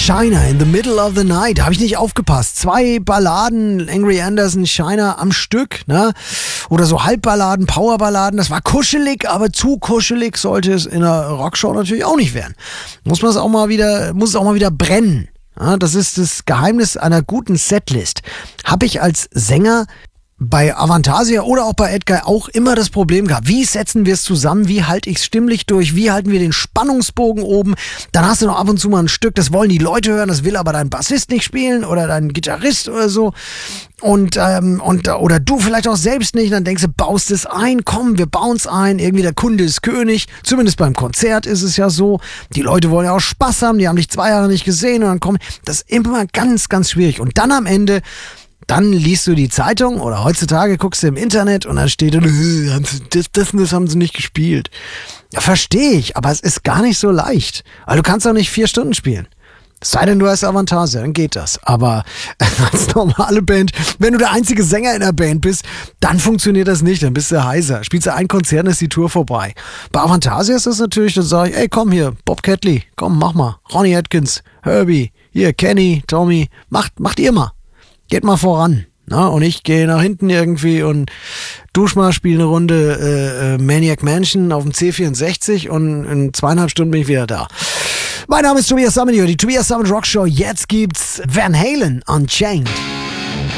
Shiner in the Middle of the Night. Habe ich nicht aufgepasst. 2 Balladen, Angry Anderson, Shiner am Stück, ne? Oder so Halbballaden, Powerballaden. Das war kuschelig, aber zu kuschelig sollte es in einer Rockshow natürlich auch nicht werden. Muss es auch mal wieder brennen. Ja, das ist das Geheimnis einer guten Setlist. Habe ich als Sänger bei Avantasia oder auch bei Edguy auch immer das Problem gehabt. Wie setzen wir es zusammen? Wie halte ich es stimmlich durch? Wie halten wir den Spannungsbogen oben? Dann hast du noch ab und zu mal ein Stück, das wollen die Leute hören, das will aber dein Bassist nicht spielen oder dein Gitarrist oder so. Oder du vielleicht auch selbst nicht. Dann denkst du, baust es ein, komm, wir bauen es ein. Irgendwie der Kunde ist König. Zumindest beim Konzert ist es ja so. Die Leute wollen ja auch Spaß haben, die haben dich 2 Jahre nicht gesehen und dann kommen. Das ist immer ganz, ganz schwierig. Und dann am Ende, dann liest du die Zeitung oder heutzutage guckst du im Internet und dann steht das haben sie nicht gespielt. Ja, verstehe ich, aber es ist gar nicht so leicht. Weil du kannst auch nicht 4 Stunden spielen. Es sei denn, du hast Avantasia, dann geht das. Aber als normale Band, wenn du der einzige Sänger in der Band bist, dann funktioniert das nicht, dann bist du heiser. Spielst du ein Konzert, dann ist die Tour vorbei. Bei Avantasia ist das natürlich, dann sage ich, ey, komm hier, Bob Catley, komm, mach mal. Ronnie Atkins, Herbie, hier, Kenny, Tommy, macht ihr mal. Geht mal voran. Na, und ich gehe nach hinten irgendwie und dusch mal, spiele eine Runde Maniac Mansion auf dem C64 und in 2,5 Stunden bin ich wieder da. Mein Name ist Tobias Sammet, die Tobias Sammet Rock Show. Jetzt gibt's Van Halen Unchained.